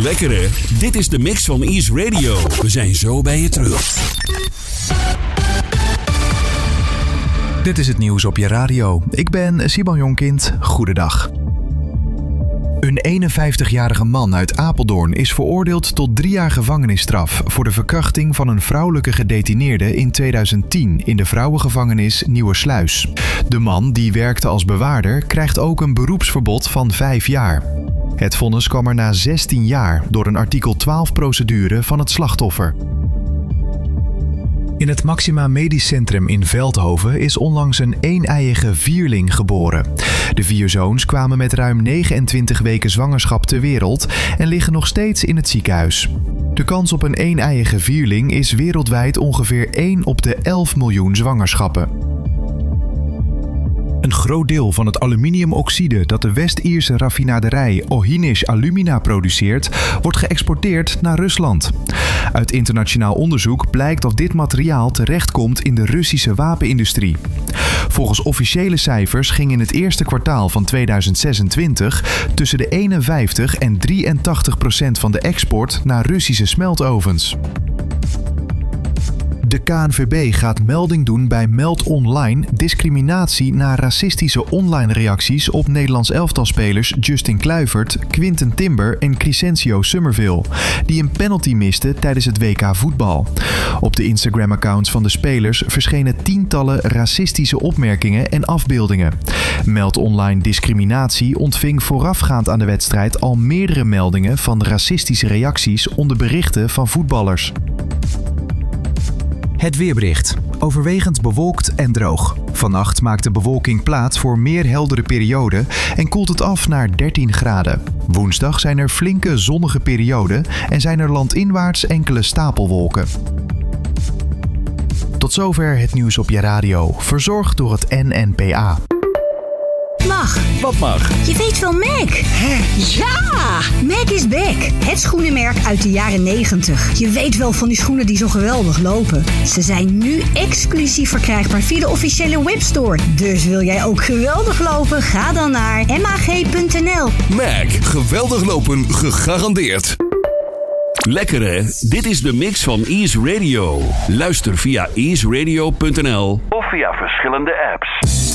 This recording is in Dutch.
Lekker hè? Dit is de mix van Ease Radio. We zijn zo bij je terug. Dit is het nieuws op je radio. Ik ben Simon Jonkind. Goedendag. Een 51-jarige man uit Apeldoorn is veroordeeld tot 3 jaar gevangenisstraf voor de verkrachting van een vrouwelijke gedetineerde in 2010 in de vrouwengevangenis Nieuwersluis. De man, die werkte als bewaarder, krijgt ook een beroepsverbod van 5 jaar. Het vonnis kwam er na 16 jaar door een artikel 12-procedure van het slachtoffer. In het Maxima Medisch Centrum in Veldhoven is onlangs een eeneiige vierling geboren. De 4 zoons kwamen met ruim 29 weken zwangerschap ter wereld en liggen nog steeds in het ziekenhuis. De kans op een eeneiige vierling is wereldwijd ongeveer 1 op de 11 miljoen zwangerschappen. Een groot deel van het aluminiumoxide dat de West-Ierse raffinaderij Ohinish Alumina produceert, wordt geëxporteerd naar Rusland. Uit internationaal onderzoek blijkt dat dit materiaal terechtkomt in de Russische wapenindustrie. Volgens officiële cijfers ging in het eerste kwartaal van 2026 tussen de 51 en 83% van de export naar Russische smeltovens. De KNVB gaat melding doen bij Meld Online discriminatie na racistische online reacties op Nederlands elftalspelers Justin Kluivert, Quinten Timber en Crescencio Summerville, die een penalty misten tijdens het WK voetbal. Op de Instagram-accounts van de spelers verschenen tientallen racistische opmerkingen en afbeeldingen. Meld Online discriminatie ontving voorafgaand aan de wedstrijd al meerdere meldingen van racistische reacties onder berichten van voetballers. Het weerbericht. Overwegend bewolkt en droog. Vannacht maakt de bewolking plaats voor meer heldere perioden en koelt het af naar 13 graden. Woensdag zijn er flinke zonnige perioden en zijn er landinwaarts enkele stapelwolken. Tot zover het nieuws op je radio, verzorgd door het NNPA. Mag. Wat mag? Je weet wel Mac. Hè? Ja! Mac is back. Het schoenenmerk uit de jaren 90. Je weet wel van die schoenen die zo geweldig lopen. Ze zijn nu exclusief verkrijgbaar via de officiële webstore. Dus wil jij ook geweldig lopen? Ga dan naar mag.nl. Mac, geweldig lopen, gegarandeerd. Lekker hè? Dit is de mix van Ease Radio. Luister via easeradio.nl of via verschillende apps.